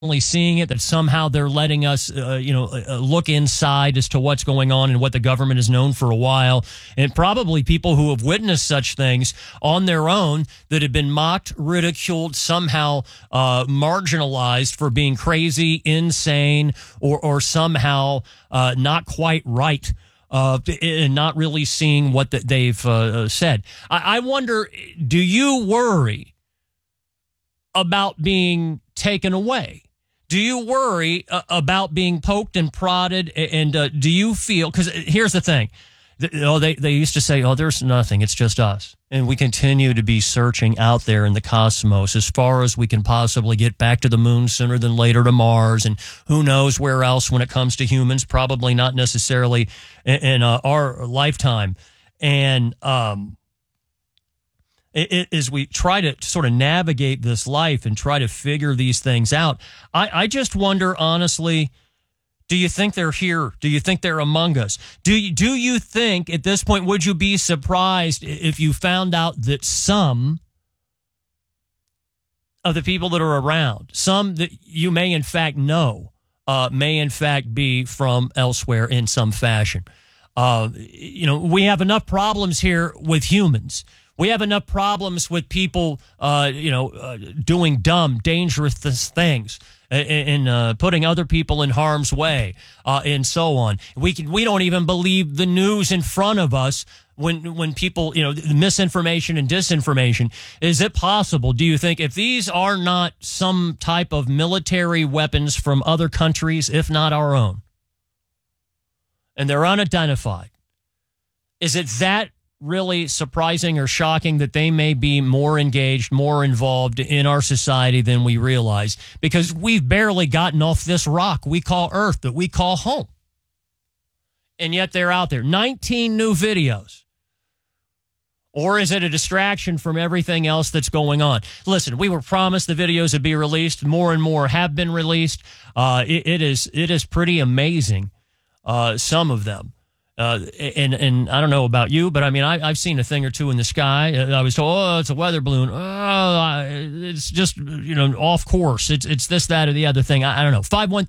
only seeing it, that somehow they're letting us, look inside as to what's going on and what the government has known for a while. And probably people who have witnessed such things on their own that have been mocked, ridiculed, somehow marginalized for being crazy, insane, or somehow not quite right. And not really seeing what they've said. I wonder, do you worry about being taken away? Do you worry about being poked and prodded? And do you feel, because here's the thing, they used to say, oh, there's nothing, it's just us. And we continue to be searching out there in the cosmos as far as we can possibly get back to the moon sooner than later, to Mars, and who knows where else when it comes to humans, probably not necessarily in our lifetime. And as we try to sort of navigate this life and try to figure these things out, I just wonder, honestly, do you think they're here? Do you think they're among us? Do you think at this point, would you be surprised if you found out that some of the people that are around, some that you may in fact know, may in fact be from elsewhere in some fashion? We have enough problems here with humans. We have enough problems with people, doing dumb, dangerous things and putting other people in harm's way, and so on. We don't even believe the news in front of us when people, misinformation and disinformation. Is it possible, do you think, if these are not some type of military weapons from other countries, if not our own, and they're unidentified, is it that really surprising or shocking that they may be more engaged, more involved in our society than we realize? Because we've barely gotten off this rock we call Earth, that we call home. And yet they're out there. 19 new videos. Or is it a distraction from everything else that's going on? Listen, we were promised the videos would be released. More and more have been released. It is pretty amazing, some of them. And I don't know about you, but I mean, I've seen a thing or two in the sky. I was told, oh, it's a weather balloon. Oh, it's just, off course. It's this, that, or the other thing. I don't know.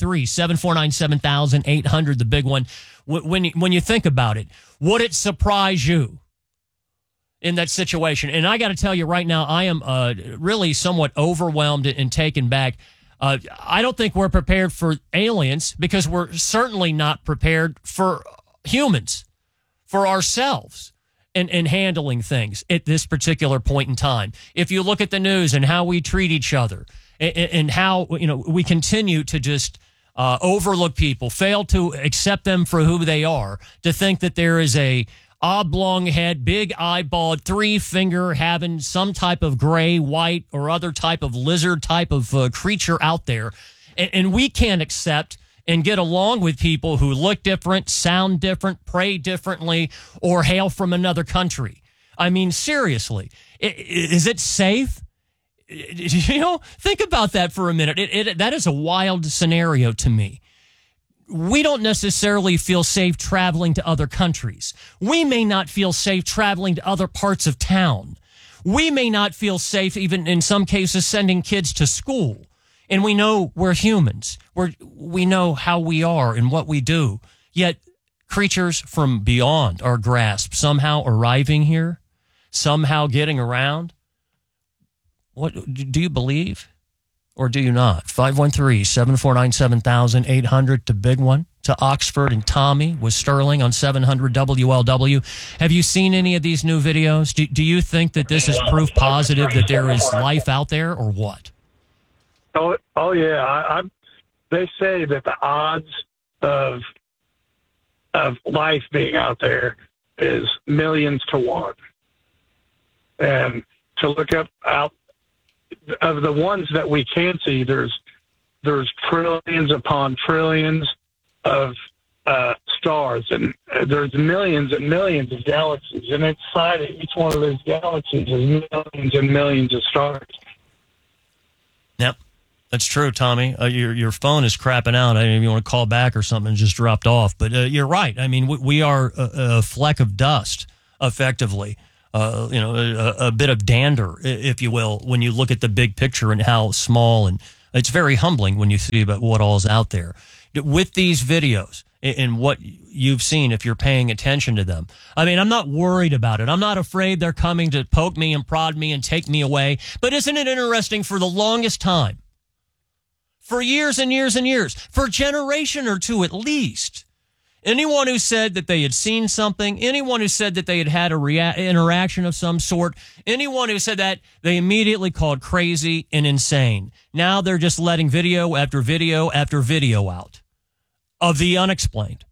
513-749-7800, the big one. When you think about it, would it surprise you in that situation? And I got to tell you right now, I am really somewhat overwhelmed and taken back. I don't think we're prepared for aliens, because we're certainly not prepared for humans, for ourselves, and handling things at this particular point in time. If you look at the news and how we treat each other, and how we continue to just overlook people, fail to accept them for who they are, to think that there is a oblong head, big eyeballed, 3-finger having some type of gray, white, or other type of lizard type of creature out there, and we can't accept and get along with people who look different, sound different, pray differently, or hail from another country. I mean, seriously, is it safe? Think about that for a minute. That is a wild scenario to me. We don't necessarily feel safe traveling to other countries. We may not feel safe traveling to other parts of town. We may not feel safe, even in some cases, sending kids to school. And we know we're humans. We know how we are and what we do. Yet creatures from beyond our grasp somehow arriving here, somehow getting around. What do you believe, or do you not? 513-749-7800, the big one, to Oxford and Tommy with Sterling on 700 WLW. Have you seen any of these new videos? Do you think that this is proof positive that there is life out there, or what? Oh yeah. They say that the odds of life being out there is millions to 1. And to look up out of the ones that we can see, there's trillions upon trillions of stars, and there's millions and millions of galaxies, and inside of each one of those galaxies is millions and millions of stars. Yep. That's true, Tommy. Your phone is crapping out. I don't know if you want to call back or something, just dropped off. But you're right. I mean, we are a fleck of dust, effectively. A bit of dander, if you will, when you look at the big picture and how small and It's very humbling when you see about what all is out there. With these videos and what you've seen, if you're paying attention to them. I mean, I'm not worried about it. I'm not afraid they're coming to poke me and prod me and take me away. But isn't it interesting, for the longest time, for years and years and years, for a generation or two at least, anyone who said that they had seen something, anyone who said that they had had a interaction of some sort, anyone who said that, they immediately called crazy and insane. Now they're just letting video after video after video out of the unexplained.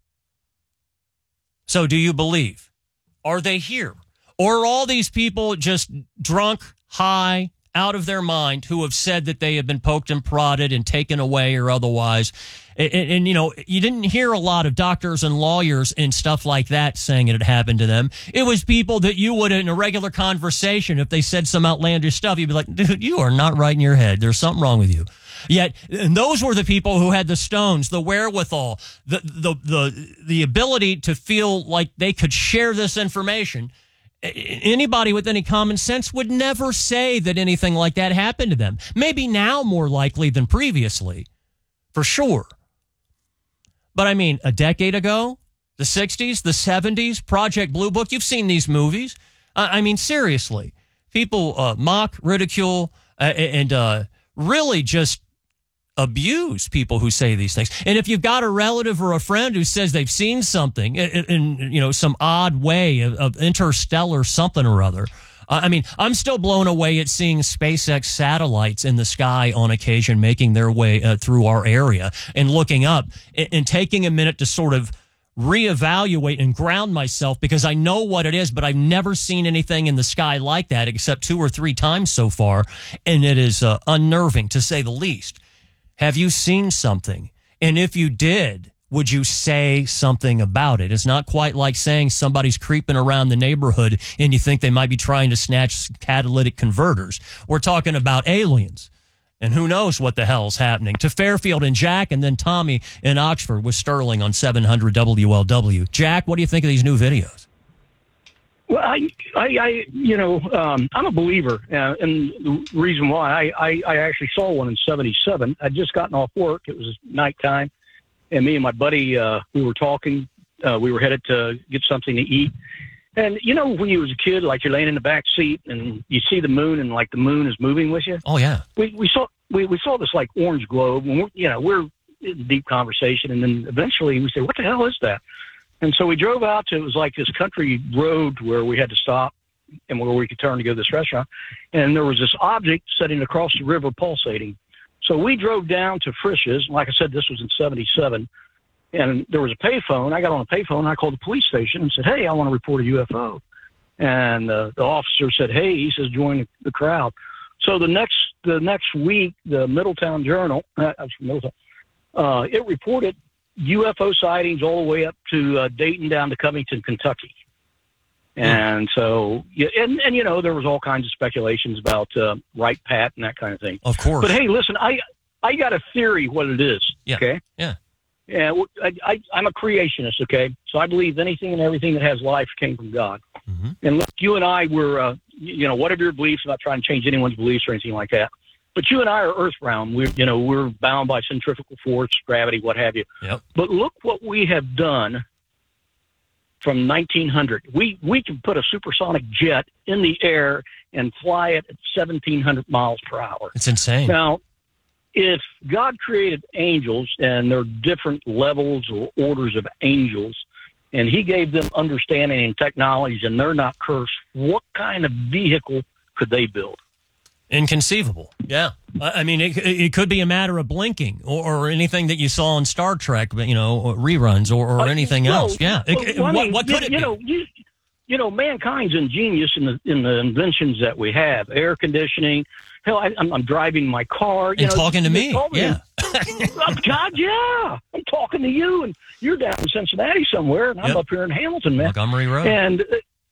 So do you believe? Are they here? Or are all these people just drunk, high, out of their mind, who have said that they have been poked and prodded and taken away or otherwise? And you know, you didn't hear a lot of doctors and lawyers and stuff like that saying it had happened to them. It was people that you would, in a regular conversation, if they said some outlandish stuff, you'd be like, dude, you are not right in your head. There's something wrong with you. Yet, and those were the people who had the stones, the wherewithal, the ability to feel like they could share this information. Anybody with any common sense would never say that anything like that happened to them. Maybe now more likely than previously, for sure. But I mean, a decade ago, the 60s, the 70s, Project Blue Book, you've seen these movies. I mean, seriously, people mock, ridicule, and really just abuse people who say these things. And if you've got a relative or a friend who says they've seen something in you know, some odd way of interstellar something or other, I mean, I'm still blown away at seeing SpaceX satellites in the sky on occasion making their way through our area and looking up and taking a minute to sort of reevaluate and ground myself, because I know what it is, but I've never seen anything in the sky like that except 2 or 3 times so far. And it is unnerving, to say the least. Have you seen something? And if you did, would you say something about it? It's not quite like saying somebody's creeping around the neighborhood and you think they might be trying to snatch catalytic converters. We're talking about aliens. And who knows what the hell's happening. To Fairfield and Jack, and then Tommy in Oxford with Sterling on 700 WLW. Jack, what do you think of these new videos? Well, I'm a believer, and the reason why I actually saw one in '77. I'd just gotten off work; it was nighttime, and me and my buddy we were talking. We were headed to get something to eat, and you know, when you was a kid, like you're laying in the back seat and you see the moon, and like the moon is moving with you. Oh yeah. We saw this like orange globe, and we're in deep conversation, and then eventually we said, "What the hell is that?" And so we drove out to, it was like this country road where we had to stop and where we could turn to go to this restaurant. And there was this object sitting across the river pulsating. So we drove down to Frisch's. Like I said, this was in '77. And there was a payphone. I got on a payphone and I called the police station and said, "Hey, I want to report a UFO." And the officer said, "Hey," he says, "join the crowd." So the next week, the Middletown Journal, it reported UFO sightings all the way up to Dayton down to Covington, Kentucky. And so, and you know, there was all kinds of speculations about Wright Pat and that kind of thing. Of course. But hey, listen, I got a theory what it is. Yeah. Okay. Yeah. And I'm a creationist. Okay. So I believe anything and everything that has life came from God. Mm-hmm. And look, you and I were, whatever your beliefs, I'm not trying to change anyone's beliefs or anything like that. But you and I are earthbound. We're bound by centrifugal force, gravity, what have you. Yep. But look what we have done from 1900. We can put a supersonic jet in the air and fly it at 1,700 miles per hour. It's insane. Now, if God created angels, and there are different levels or orders of angels, and he gave them understanding and technology, and they're not cursed, what kind of vehicle could they build? Inconceivable. Yeah. I mean, it could be a matter of blinking or anything that you saw on Star Trek, but, reruns or anything else. Yeah. What could it be? Mankind's ingenious in the inventions that we have. Air conditioning. Hell, I'm driving my car. And talking to me. Yeah. God, yeah. I'm talking to you, and you're down in Cincinnati somewhere, and I'm up here in Hamilton, man. Montgomery Road. And,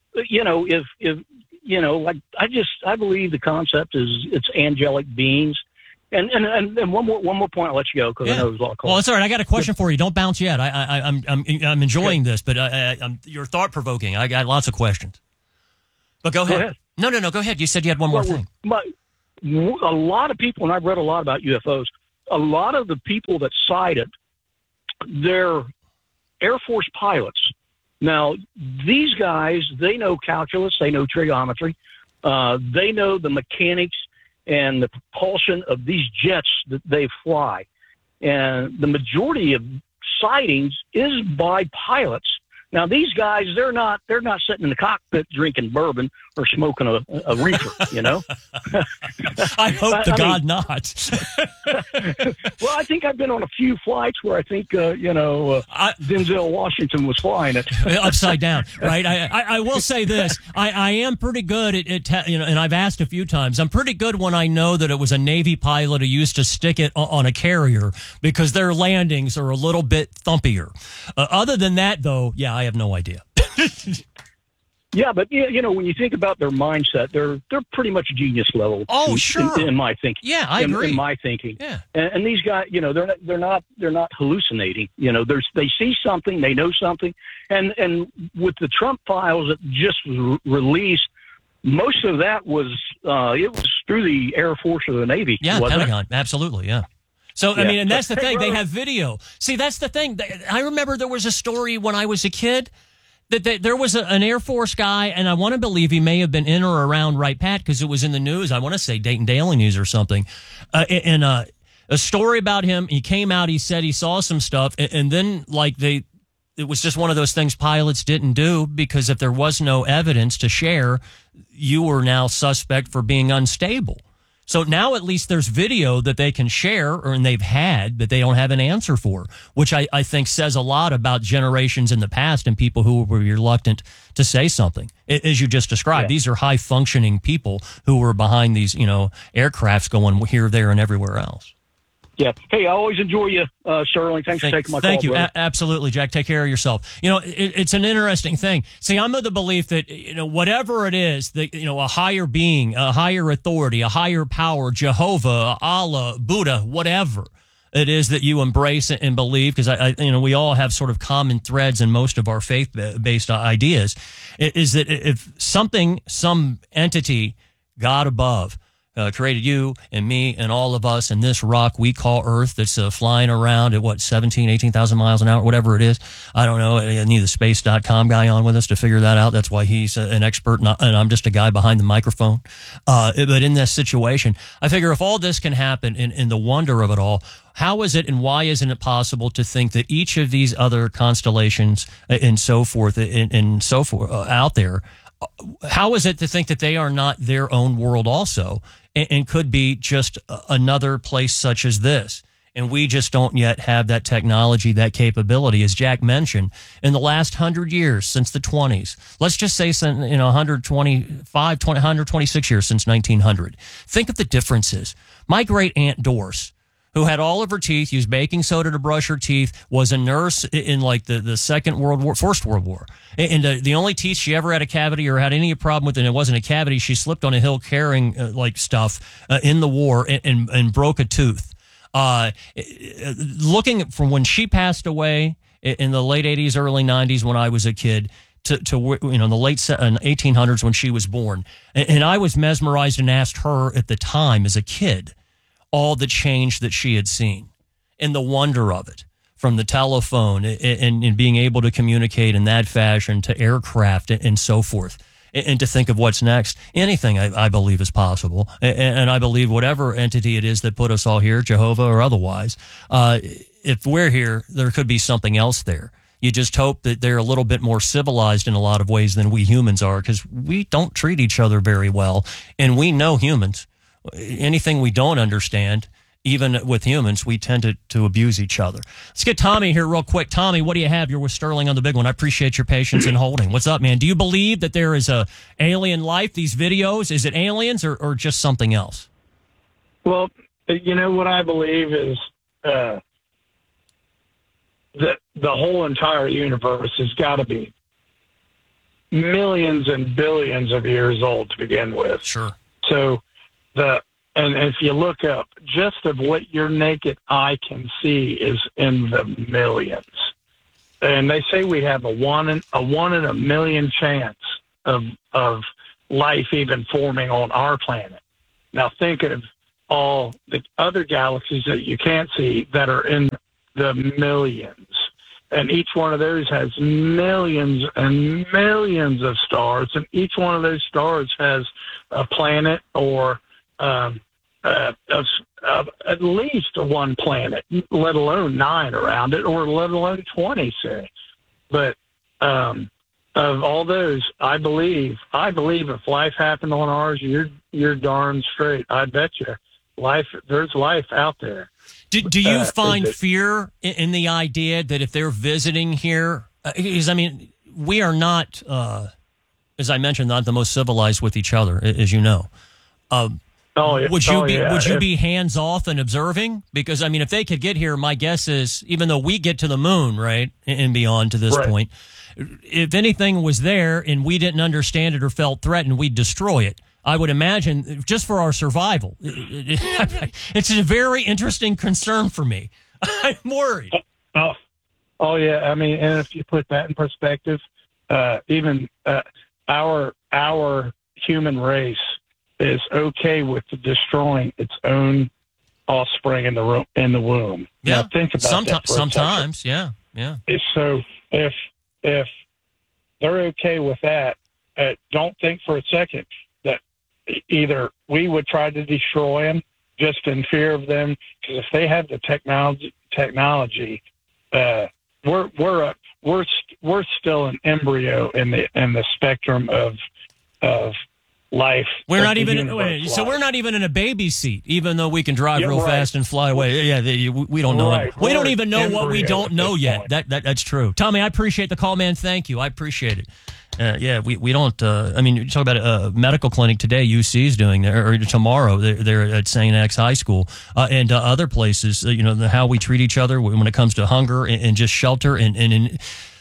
I believe the concept is it's angelic beings. And one more point, I'll let you go because I know there's a lot of calls. Well, it's all right. I got a question for you. Don't bounce yet. I'm enjoying this, but you're thought provoking. I got lots of questions. But go ahead. No. Go ahead. You said you had one more thing. A lot of people, and I've read a lot about UFOs, a lot of the people that cited, they're Air Force pilots. Now, these guys, they know calculus, they know trigonometry, they know the mechanics and the propulsion of these jets that they fly. And the majority of sightings is by pilots. Now, these guys, they're not sitting in the cockpit drinking bourbon or smoking a reefer, you know? I hope to God not. Well, I think I've been on a few flights where I think, Denzel Washington was flying it. Upside down, right? I will say this. I am pretty good at and I've asked a few times, I'm pretty good when I know that it was a Navy pilot who used to stick it on a carrier because their landings are a little bit thumpier. Other than that, though, yeah, I have no idea. Yeah, but when you think about their mindset, they're pretty much genius level. Oh, sure. In my thinking. Yeah, I agree. In my thinking. Yeah. And these guys, they're not hallucinating. They see something, they know something, and with the Trump files that just was released, most of that was it was through the Air Force or the Navy. Yeah, wasn't Pentagon, absolutely, yeah. So, yeah. I mean, and that's the thing. They have video. See, that's the thing. I remember there was a story when I was a kid that there was an Air Force guy, and I want to believe he may have been in or around Wright Pat because it was in the news. I want to say Dayton Daily News or something. And a story about him. He came out. He said he saw some stuff, and then it was just one of those things pilots didn't do because if there was no evidence to share, you were now suspect for being unstable. So now at least there's video that they can share, and they've had, that they don't have an answer for, which I think says a lot about generations in the past and people who were reluctant to say something. As you just described, These are high-functioning people who were behind these, aircrafts going here, there, and everywhere else. Yeah. Hey, I always enjoy you, Sterling. Thanks for taking my call. Thank you. Brother. Absolutely, Jack. Take care of yourself. It's an interesting thing. See, I'm of the belief that, whatever it is, that, a higher being, a higher authority, a higher power, Jehovah, Allah, Buddha, whatever it is that you embrace and believe, because we all have sort of common threads in most of our faith-based ideas, is that if some entity, God above, created you and me and all of us and this rock we call Earth that's flying around at 18,000 miles an hour, whatever it is. I don't know. I need the space.com guy on with us to figure that out. That's why he's an expert and I'm just a guy behind the microphone. But in this situation, I figure if all this can happen in the wonder of it all, how is it and why isn't it possible to think that each of these other constellations and so forth out there, how is it to think that they are not their own world also and could be just another place such as this? And we just don't yet have that technology, that capability. As Jack mentioned, in the last 100 years, since the 20s, let's just say 126 years since 1900. Think of the differences. My great Aunt Doris, who had all of her teeth, used baking soda to brush her teeth, was a nurse in the Second World War, First World War. And the only teeth she ever had a cavity or had any problem with, and it wasn't a cavity, she slipped on a hill carrying stuff in the war and broke a tooth. Looking from when she passed away in the late 80s, early 90s when I was a kid, to the late 1800s when she was born. And I was mesmerized and asked her at the time as a kid all the change that she had seen and the wonder of it, from the telephone and being able to communicate in that fashion to aircraft and so forth, and to think of what's next. Anything I believe is possible. And I believe whatever entity it is that put us all here, Jehovah or otherwise, if we're here, there could be something else there. You just hope that they're a little bit more civilized in a lot of ways than we humans are, because we don't treat each other very well. And we know humans. Anything we don't understand, even with humans, we tend to abuse each other. Let's get Tommy here real quick. Tommy, what do you have? You're with Sterling on the big one. I appreciate your patience and holding. What's up, man? Do you believe that there is a alien life, these videos? Is it aliens or just something else? Well, what I believe is that the whole entire universe has got to be millions and billions of years old to begin with. Sure. So and if you look up, just of what your naked eye can see is in the millions. And they say we have a one in a million chance of life even forming on our planet. Now think of all the other galaxies that you can't see that are in the millions. And each one of those has millions and millions of stars, and each one of those stars has a planet or at least one planet, let alone 9 around it, or let alone 20, say. But of all those, I believe if life happened on ours, you're darn straight. I bet you there's life out there. Do you find fear in the idea that if they're visiting here, because I mean, we are not, as I mentioned, not the most civilized with each other, as you know. Would you be hands off and observing? Because I mean, if they could get here, my guess is, even though we get to the moon, right, and beyond to this point, if anything was there and we didn't understand it or felt threatened, we'd destroy it. I would imagine, just for our survival. It's a very interesting concern for me. I'm worried. Oh yeah. I mean, and if you put that in perspective, even our human race is okay with destroying its own offspring in the womb. Yeah, now, think about that for sometimes. Yeah. So if they're okay with that, don't think for a second that either we would try to destroy them just in fear of them, because if they have the technology, we're still an embryo in the spectrum of life. We're not even in a baby seat, even though we can drive real fast and fly away. Yeah, we don't know. Right. We don't even know what we don't know yet. That's true. Tommy, I appreciate the call, man. Thank you. I appreciate it. We don't. I mean, you talk about a medical clinic today. UC is doing there, or tomorrow they're at St. X High School and other places. How we treat each other when it comes to hunger and just shelter and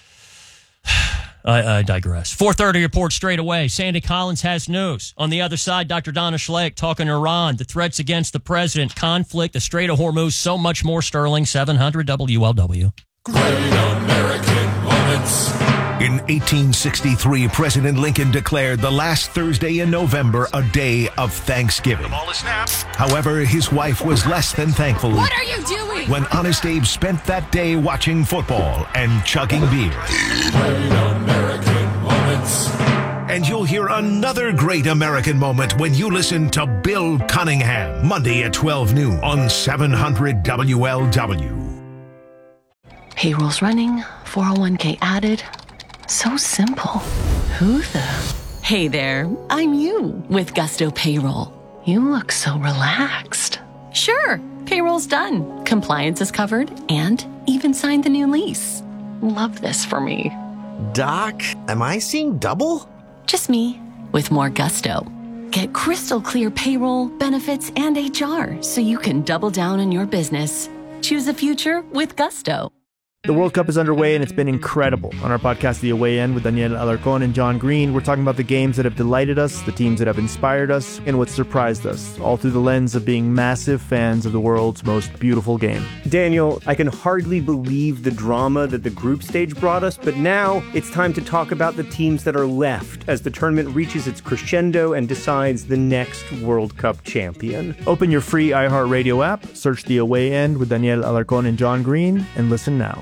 I digress. 4:30 report straight away. Sandy Collins has news. On the other side, Dr. Donna Schleck talking Iran, the threats against the president, conflict, the Strait of Hormuz, so much more. Sterling 700 WLW. Great American Moments. In 1863, President Lincoln declared the last Thursday in November a day of Thanksgiving. The ball is snapped. However, his wife was less than thankful. What are you doing? When Honest Abe spent that day watching football and chugging beer. Great American Moments. And you'll hear another great American moment when you listen to Bill Cunningham, Monday at 12 noon on 700 WLW. Payroll's running, 401k added. So simple. Who the? Hey there, I'm you with Gusto Payroll. You look so relaxed. Sure, payroll's done. Compliance is covered and even signed the new lease. Love this for me. Doc, am I seeing double? Just me with more gusto. Get crystal clear payroll, benefits, and HR so you can double down on your business. Choose a future with Gusto. The World Cup is underway, and it's been incredible. On our podcast, The Away End, with Daniel Alarcón and John Green, we're talking about the games that have delighted us, the teams that have inspired us, and what surprised us, all through the lens of being massive fans of the world's most beautiful game. Daniel, I can hardly believe the drama that the group stage brought us, but now it's time to talk about the teams that are left as the tournament reaches its crescendo and decides the next World Cup champion. Open your free iHeartRadio app, search The Away End with Daniel Alarcón and John Green, and listen now.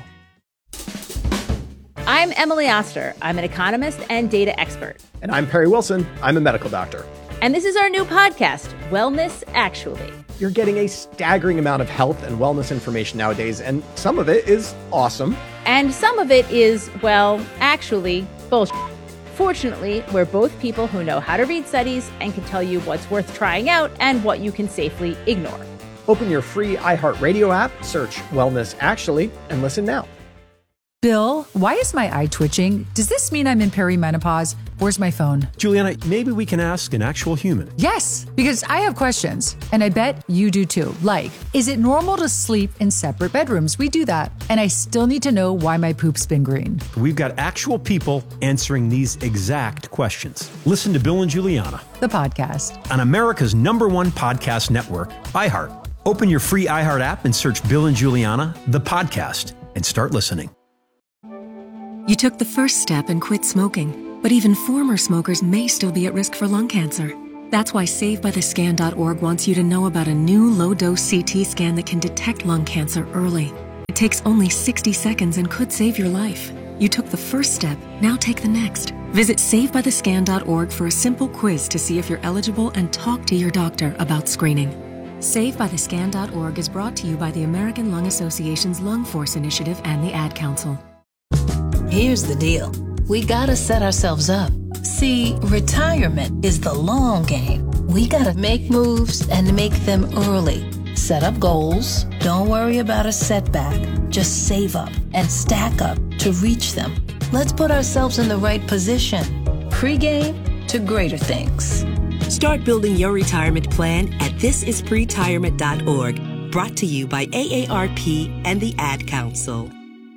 I'm Emily Oster. I'm an economist and data expert. And I'm Perry Wilson. I'm a medical doctor. And this is our new podcast, Wellness Actually. You're getting a staggering amount of health and wellness information nowadays, and some of it is awesome. And some of it is, well, actually, bullshit. Fortunately, we're both people who know how to read studies and can tell you what's worth trying out and what you can safely ignore. Open your free iHeartRadio app, search Wellness Actually, and listen now. Bill, why is my eye twitching? Does this mean I'm in perimenopause? Where's my phone? Juliana, maybe we can ask an actual human. Yes, because I have questions, and I bet you do too. Like, is it normal to sleep in separate bedrooms? We do that. And I still need to know why my poop's been green. We've got actual people answering these exact questions. Listen to Bill and Juliana, the podcast, on America's #1 podcast network, iHeart. Open your free iHeart app and search Bill and Juliana, the podcast, and start listening. You took the first step and quit smoking, but even former smokers may still be at risk for lung cancer. That's why SaveByTheScan.org wants you to know about a new low-dose CT scan that can detect lung cancer early. It takes only 60 seconds and could save your life. You took the first step, now take the next. Visit SaveByTheScan.org for a simple quiz to see if you're eligible and talk to your doctor about screening. SaveByTheScan.org is brought to you by the American Lung Association's Lung Force Initiative and the Ad Council. Here's the deal. We gotta set ourselves up. See, retirement is the long game. We gotta make moves and make them early. Set up goals. Don't worry about a setback. Just save up and stack up to reach them. Let's put ourselves in the right position. Pre-game to greater things. Start building your retirement plan at thisispretirement.org. Brought to you by AARP and the Ad Council.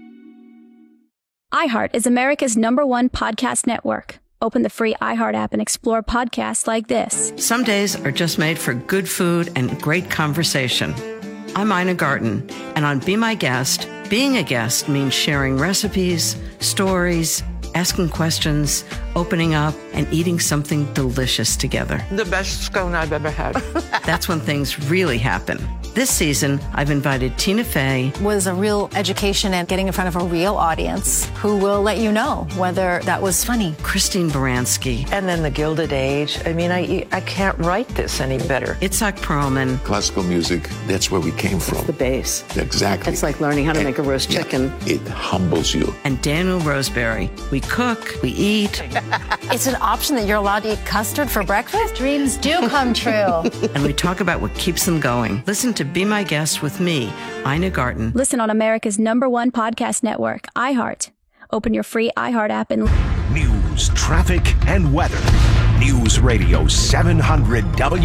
iHeart is America's #1 podcast network. Open the free iHeart app and explore podcasts like this. Some days are just made for good food and great conversation. I'm Ina Garten, and on Be My Guest, being a guest means sharing recipes, stories, asking questions, opening up, and eating something delicious together. The best scone I've ever had. That's when things really happen. This season, I've invited Tina Fey. Was a real education and getting in front of a real audience who will let you know whether that was funny. Christine Baranski. And then the Gilded Age. I mean, I can't write this any better. Itzhak Perlman. Classical music, that's where we came from. It's the base. Exactly. It's like learning how to make a roast chicken. It humbles you. And Daniel Roseberry. We cook, we eat. It's an option that you're allowed to eat custard for breakfast? Dreams do come true. And we talk about what keeps them going. Listen to Be My Guest with me, Ina Garten. Listen on America's #1 podcast network, iHeart. Open your free iHeart app and... News, traffic, and weather. News Radio 700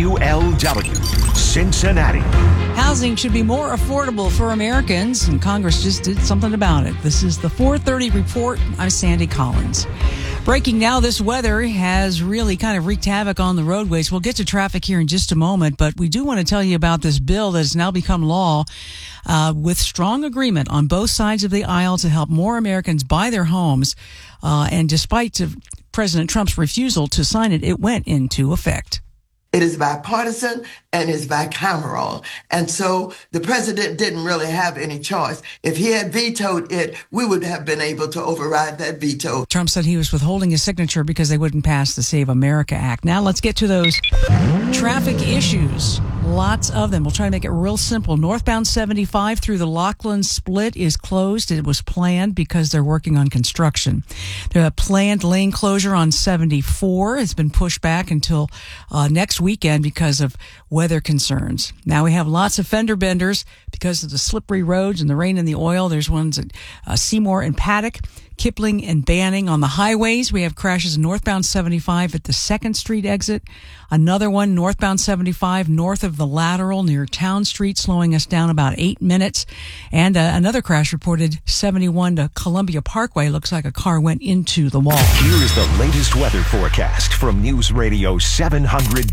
WLW, Cincinnati. Housing should be more affordable for Americans, and Congress just did something about it. This is the 4:30 report. I'm Sandy Collins. Breaking now, this weather has really kind of wreaked havoc on the roadways. We'll get to traffic here in just a moment, but we do want to tell you about this bill that has now become law with strong agreement on both sides of the aisle to help more Americans buy their homes. And despite President Trump's refusal to sign it, it went into effect. It is bipartisan and it's bicameral. And so the president didn't really have any choice. If he had vetoed it, we would have been able to override that veto. Trump said he was withholding his signature because they wouldn't pass the Save America Act. Now let's get to those traffic issues. Lots of them. We'll try to make it real simple. Northbound 75 through the Laughlin split is closed. It was planned because they're working on construction. The planned lane closure on 74 has been pushed back until next weekend because of weather concerns. Now we have lots of fender benders because of the slippery roads and the rain and the oil. There's ones at Seymour and Paddock, Kipling and Banning. On the highways, we have crashes northbound 75 at the 2nd Street exit. Another one northbound 75 north of the Lateral near Town Street, slowing us down about 8 minutes. And another crash reported 71 to Columbia Parkway. Looks like a car went into the wall. Here is the latest weather forecast from News Radio 700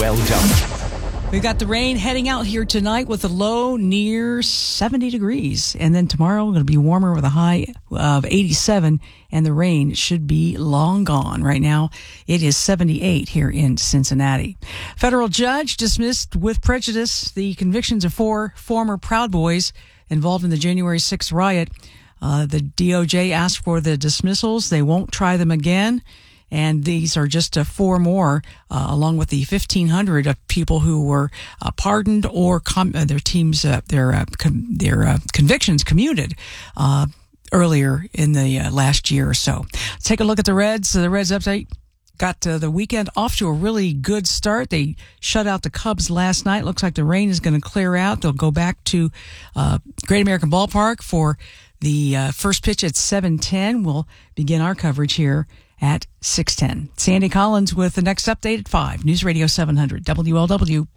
WLW. We've got the rain heading out here tonight with a low near 70 degrees. And then tomorrow, we're going to be warmer with a high of 87, and the rain should be long gone. Right now, it is 78 here in Cincinnati. Federal judge dismissed with prejudice the convictions of 4 former Proud Boys involved in the January 6th riot. The DOJ asked for the dismissals. They won't try them again. And these are just 4 more, along with the 1,500 of people who were pardoned or their convictions commuted earlier in the last year or so. Let's take a look at the Reds. The Reds update got the weekend off to a really good start. They shut out the Cubs last night. Looks like the rain is going to clear out. They'll go back to Great American Ballpark for the first pitch at 7:10. We'll begin our coverage here at 6:10. Sandy Collins with the next update at 5. News Radio 700 WLW.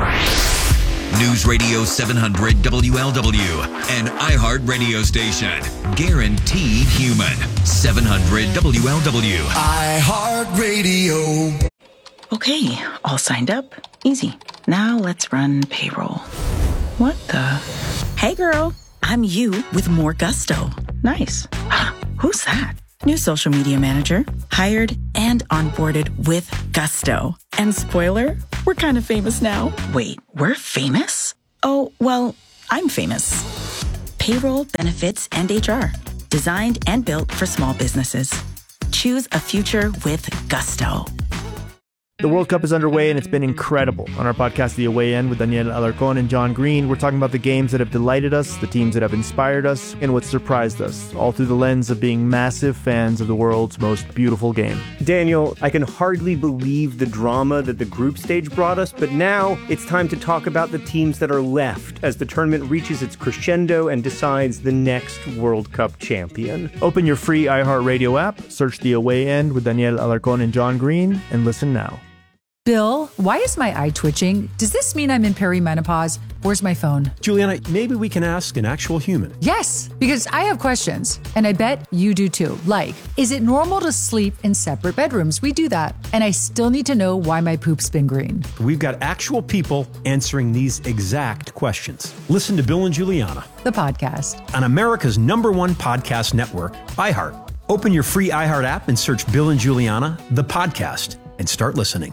News Radio 700 WLW, an iHeart radio station. Guaranteed human. 700 WLW. iHeart Radio. Okay, all signed up. Easy. Now let's run payroll. What the? Hey girl, I'm you with more gusto. Nice. Who's that? New social media manager, hired and onboarded with gusto. And spoiler, we're kind of famous now. Wait, we're famous? Oh, well, I'm famous. Payroll, benefits, and HR. Designed and built for small businesses. Choose a future with gusto. The World Cup is underway, and it's been incredible. On our podcast, The Away End, with Daniel Alarcón and John Green, we're talking about the games that have delighted us, the teams that have inspired us, and what surprised us, all through the lens of being massive fans of the world's most beautiful game. Daniel, I can hardly believe the drama that the group stage brought us, but now it's time to talk about the teams that are left as the tournament reaches its crescendo and decides the next World Cup champion. Open your free iHeartRadio app, search The Away End with Daniel Alarcón and John Green, and listen now. Bill, why is my eye twitching? Does this mean I'm in perimenopause? Where's my phone? Juliana, maybe we can ask an actual human. Yes, because I have questions, and I bet you do too. Like, is it normal to sleep in separate bedrooms? We do that. And I still need to know why my poop's been green. We've got actual people answering these exact questions. Listen to Bill and Juliana, the podcast, on America's #1 podcast network, iHeart. Open your free iHeart app and search Bill and Juliana, the podcast, and start listening.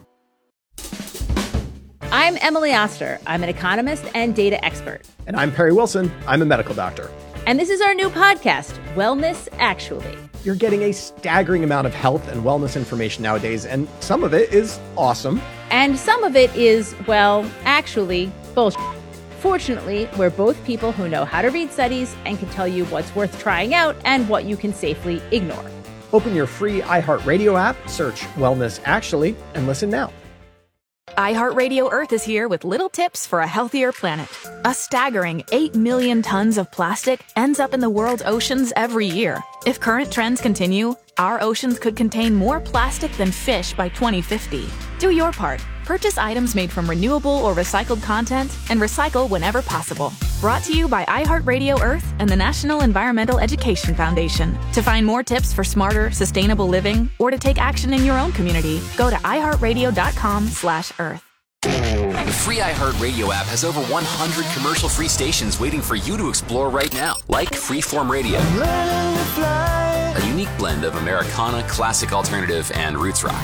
I'm Emily Oster. I'm an economist and data expert. And I'm Perry Wilson. I'm a medical doctor. And this is our new podcast, Wellness Actually. You're getting a staggering amount of health and wellness information nowadays, and some of it is awesome. And some of it is, well, actually, bullshit. Fortunately, we're both people who know how to read studies and can tell you what's worth trying out and what you can safely ignore. Open your free iHeartRadio app, search Wellness Actually, and listen now. iHeartRadio Earth is here with little tips for a healthier planet. A staggering 8 million tons of plastic ends up in the world's oceans every year. If current trends continue, our oceans could contain more plastic than fish by 2050. Do your part. Purchase items made from renewable or recycled content and recycle whenever possible. Brought to you by iHeartRadio Earth and the National Environmental Education Foundation. To find more tips for smarter, sustainable living or to take action in your own community, go to iHeartRadio.com/Earth. The free iHeartRadio app has over 100 commercial-free stations waiting for you to explore right now, like Freeform Radio, a unique blend of Americana, classic alternative, and roots rock.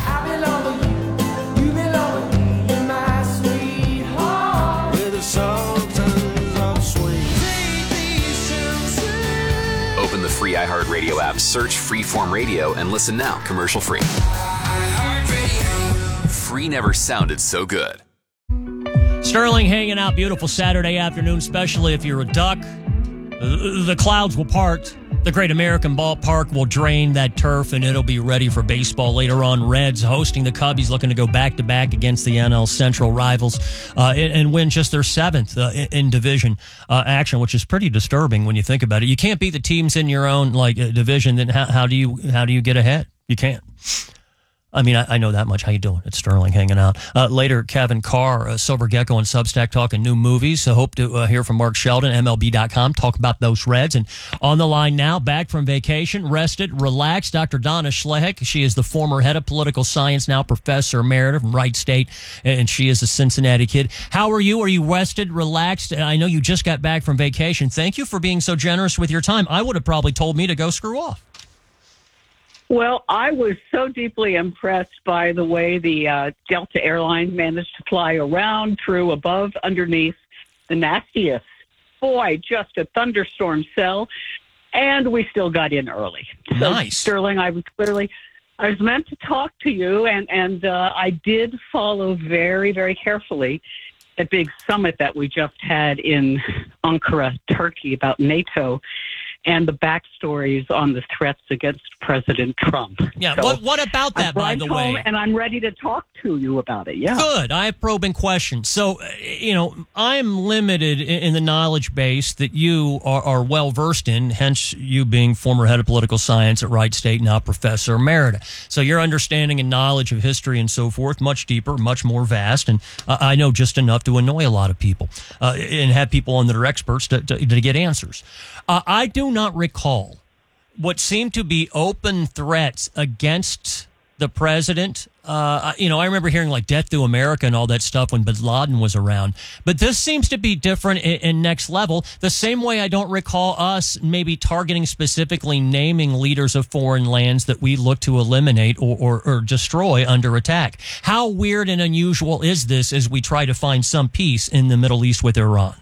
Open the free iHeartRadio app, search Freeform Radio, and listen now, commercial-free. Free never sounded so good. Sterling hanging out, beautiful Saturday afternoon, especially if you're a Duck. The clouds will part. The Great American Ballpark will drain that turf, and it'll be ready for baseball later on. Reds hosting the Cubbies, looking to go back-to-back against the NL Central rivals and win just their 7th in division action, which is pretty disturbing when you think about it. You can't beat the teams in your own division. Then how do you get ahead? You can't. I mean, I know that much. How you doing? It's Sterling hanging out. Later, Kevin Carr, Silver Gecko and Substack talking new movies. So hope to hear from Mark Sheldon, MLB.com, talk about those Reds. And on the line now, back from vacation, rested, relaxed, Dr. Donna Schleich. She is the former head of political science, now professor emerita from Wright State, and she is a Cincinnati kid. How are you? Are you rested, relaxed? I know you just got back from vacation. Thank you for being so generous with your time. I would have probably told me to go screw off. Well, I was so deeply impressed by the way the Delta Airlines managed to fly around, through, above, underneath the nastiest. Boy, just a thunderstorm cell. And we still got in early. Nice. So, Sterling, I was meant to talk to you, and I did follow very, very carefully a big summit that we just had in Ankara, Turkey, about NATO and the backstories on the threats against President Trump. Yeah, so what about that, by the way? And I'm ready to talk to you about it, yeah. Good. I have probing questions. So, I'm limited in the knowledge base that you are well-versed in, hence you being former head of political science at Wright State, now professor emerita. So your understanding and knowledge of history and so forth, much deeper, much more vast, and I know just enough to annoy a lot of people and have people on that are experts to get answers. I do not recall what seemed to be open threats against the president. I remember hearing like Death to America and all that stuff when Bin Laden was around. But this seems to be different in next level. The same way I don't recall us maybe targeting specifically naming leaders of foreign lands that we look to eliminate or destroy under attack. How weird and unusual is this as we try to find some peace in the Middle East with Iran?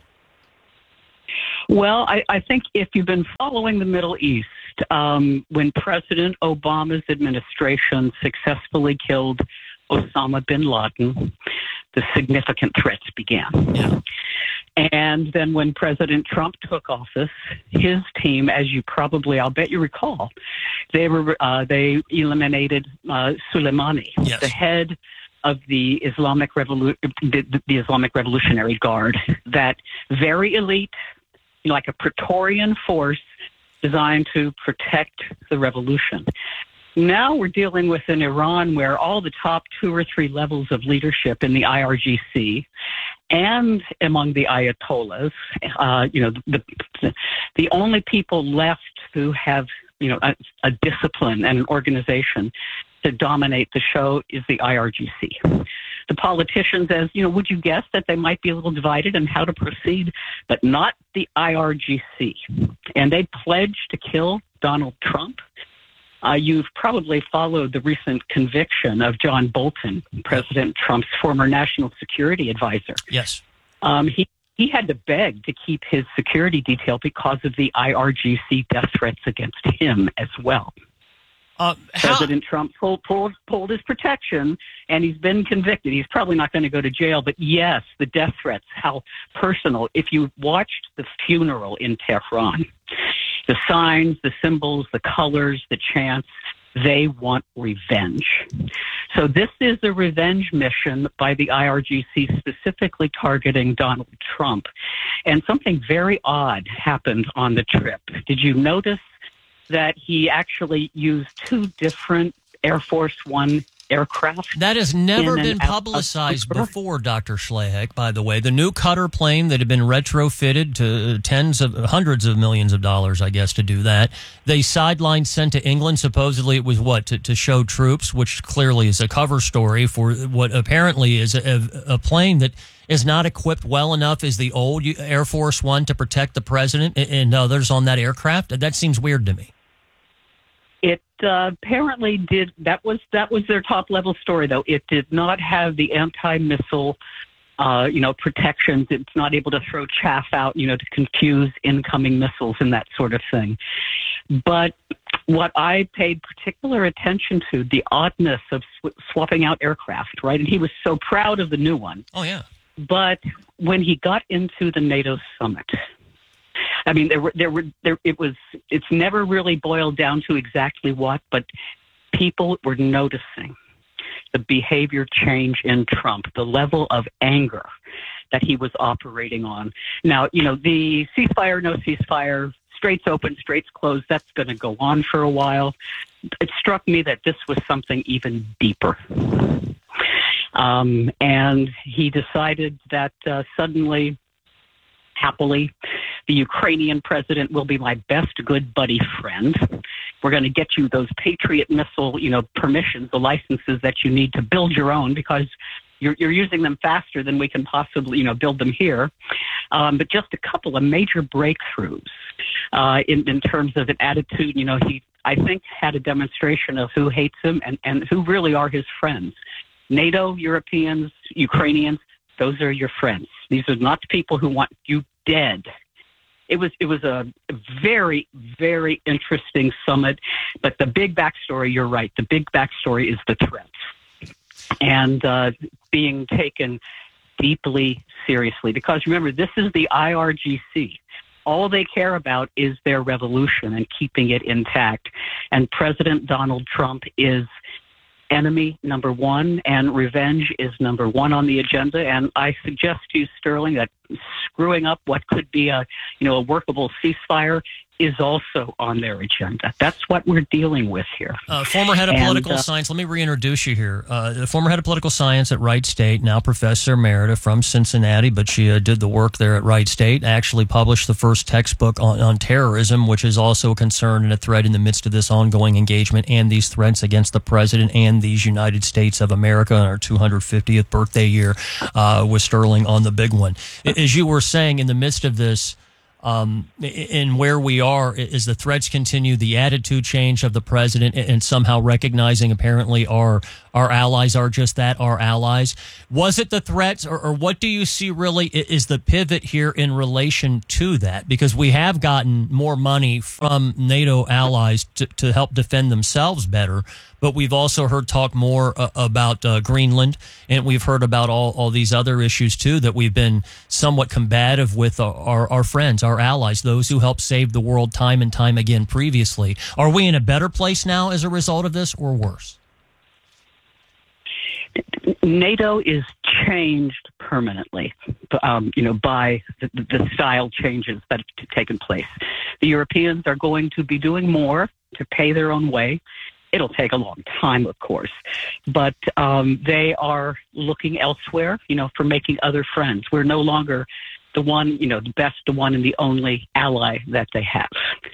Well, I think if you've been following the Middle East, when President Obama's administration successfully killed Osama bin Laden, the significant threats began. Yeah. And then when President Trump took office, his team, as you probably, I'll bet you recall, they eliminated Soleimani, yes, the head of the Islamic Revolutionary Guard, that very elite, like a Praetorian force designed to protect the revolution. Now we're dealing with an Iran where all the top 2 or 3 levels of leadership in the IRGC and among the Ayatollahs, the only people left who have, a discipline and an organization to dominate the show is the IRGC. The politicians, would you guess that they might be a little divided on how to proceed, but not the IRGC. And they pledged to kill Donald Trump. You've probably followed the recent conviction of John Bolton, President Trump's former national security advisor. Yes. He had to beg to keep his security detail because of the IRGC death threats against him as well. President Trump pulled his protection, and he's been convicted. He's probably not going to go to jail, but yes, the death threats, how personal. If you watched the funeral in Tehran, the signs, the symbols, the colors, the chants, they want revenge. So this is a revenge mission by the IRGC specifically targeting Donald Trump. And something very odd happened on the trip. Did you notice that he actually used 2 different Air Force One aircraft? That has never been publicized before, Dr. Schleyek, by the way. The new Cutter plane that had been retrofitted to hundreds of millions of dollars, I guess, to do that. They sidelined, sent to England. Supposedly it was to show troops, which clearly is a cover story for what apparently is a plane that is not equipped well enough as the old Air Force One to protect the president and others on that aircraft. That seems weird to me. It apparently did. That was their top level story, though. It did not have the anti-missile, protections. It's not able to throw chaff out, to confuse incoming missiles and that sort of thing. But what I paid particular attention to, the oddness of swapping out aircraft, right? And he was so proud of the new one. Oh, yeah. But when he got into the NATO summit, I mean, it's never really boiled down to exactly what, but people were noticing the behavior change in Trump, the level of anger that he was operating on. Now, the ceasefire, no ceasefire, straits open, straits closed, that's going to go on for a while. It struck me that this was something even deeper. And he decided that suddenly, happily, the Ukrainian president will be my best good buddy friend. We're going to get you those Patriot missile, permissions, the licenses that you need to build your own because you're using them faster than we can possibly, build them here. But just a couple of major breakthroughs in terms of an attitude. He, I think, had a demonstration of who hates him and who really are his friends. NATO, Europeans, Ukrainians, those are your friends. These are not the people who want you dead. It was a very, very interesting summit. But the big backstory, you're right, the big backstory is the threats. And being taken deeply seriously. Because remember, this is the IRGC. All they care about is their revolution and keeping it intact. And President Donald Trump is enemy number one, and revenge is number one on the agenda. And I suggest to you, Sterling, that screwing up what could be a workable ceasefire is also on their agenda. That's what we're dealing with here. Former head of political science, let me reintroduce you here. The former head of political science at Wright State, now Professor Emerita from Cincinnati, but she did the work there at Wright State, actually published the first textbook on terrorism, which is also a concern and a threat in the midst of this ongoing engagement and these threats against the president and these United States of America on our 250th birthday year with Sterling on the big one. As you were saying, in the midst of this, in where we are, as the threats continue, the attitude change of the president, and somehow recognizing apparently our allies are just that, our allies. Was it the threats, or what do you see really is the pivot here in relation to that? Because we have gotten more money from NATO allies to help defend themselves better, but we've also heard talk more about Greenland, and we've heard about all these other issues too that we've been somewhat combative with our friends, our allies, those who helped save the world time and time again previously. Are we in a better place now as a result of this, or worse? NATO is changed permanently, by the style changes that have taken place. The Europeans are going to be doing more to pay their own way. It'll take a long time, of course, but they are looking elsewhere, for making other friends. We're no longer the one, the best, the one and the only ally that they have.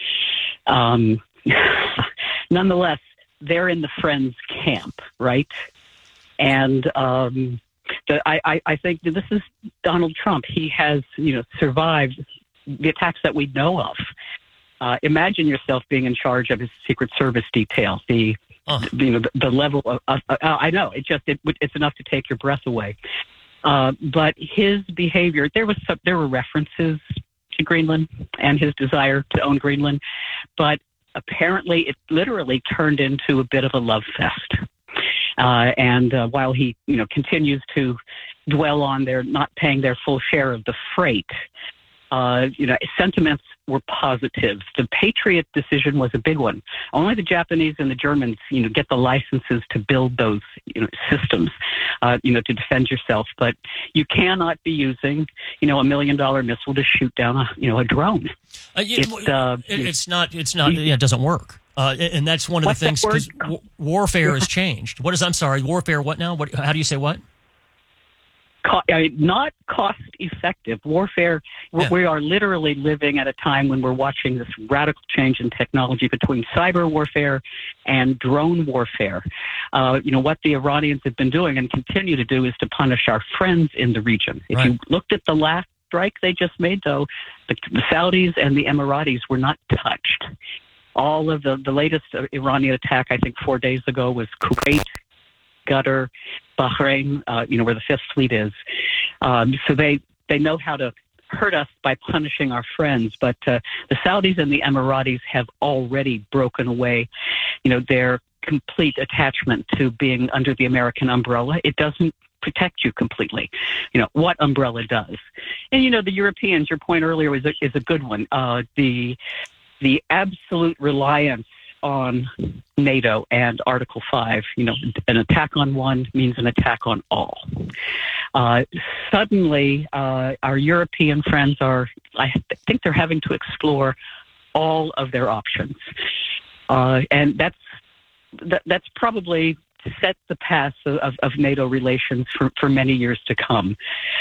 Nonetheless, they're in the friends camp, right? And I think this is Donald Trump. He has, survived the attacks that we know of. Imagine yourself being in charge of his Secret Service detail. The level of I know it's enough to take your breath away. But his behavior, there were references to Greenland and his desire to own Greenland, but apparently it literally turned into a bit of a love fest. And while he, continues to dwell on their not paying their full share of the freight, sentiments were positive. The Patriot decision was a big one. Only the Japanese and the Germans, get the licenses to build those, systems, to defend yourself. But you cannot be using, $1 million missile to shoot down a drone. It's not. It doesn't work. And that's one of the things, because warfare has changed. Warfare what now? How do you say what? Not cost effective. Warfare, we are literally living at a time when we're watching this radical change in technology between cyber warfare and drone warfare. What the Iranians have been doing and continue to do is to punish our friends in the region. If you looked at the last strike they just made, though, the Saudis and the Emiratis were not touched. All of the latest Iranian attack, I think 4 days ago, was Kuwait, Qatar, Bahrain, where the Fifth Fleet is. So they know how to hurt us by punishing our friends. But the Saudis and the Emiratis have already broken away, their complete attachment to being under the American umbrella. It doesn't protect you completely, what umbrella does. And, the Europeans, your point earlier is a good one. The absolute reliance on NATO and Article 5, an attack on one means an attack on all. Suddenly, our European friends I think they're having to explore all of their options. And that's probably set the path of NATO relations for many years to come,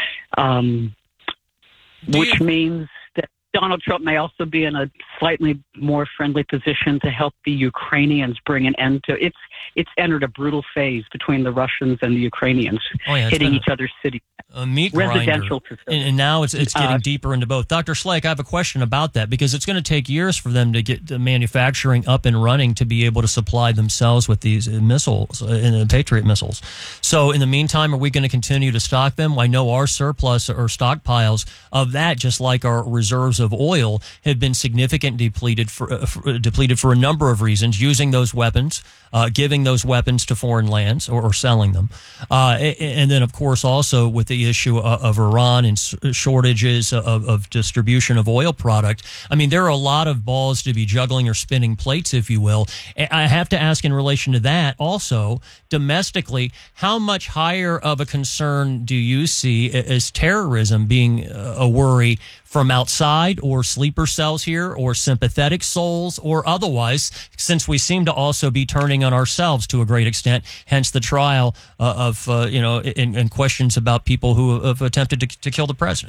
which means that Donald Trump may also be in a slightly more friendly position to help the Ukrainians bring an end to it. It's entered a brutal phase between the Russians and the Ukrainians, hitting each other's cities. A meat residential facility. And now it's getting deeper into both. Dr. Schleich, I have a question about that, because it's going to take years for them to get the manufacturing up and running to be able to supply themselves with these missiles and the Patriot missiles. So in the meantime, are we going to continue to stock them? I know our surplus or stockpiles of that, just like our reserves of oil, have been significantly depleted for a number of reasons, using those weapons, giving those weapons to foreign lands or selling them. And then, of course, also with the issue of Iran and shortages of distribution of oil product. I mean, there are a lot of balls to be juggling or spinning plates, if you will. I have to ask in relation to that also, domestically, how much higher of a concern do you see as terrorism being a worry from outside, or sleeper cells here, or sympathetic souls, or otherwise, since we seem to also be turning on ourselves to a great extent, hence the trial in questions about people who have attempted to kill the president?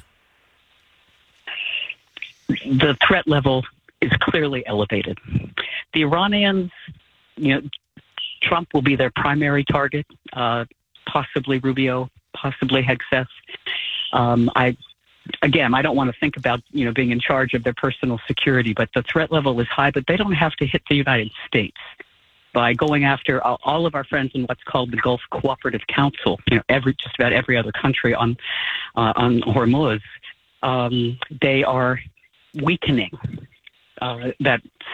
The threat level is clearly elevated. The Iranians, Trump will be their primary target, possibly Rubio, possibly Hegseth. I don't want to think about, being in charge of their personal security, but the threat level is high, but they don't have to hit the United States by going after all of our friends in what's called the Gulf Cooperative Council, just about every other country on Hormuz. They are weakening that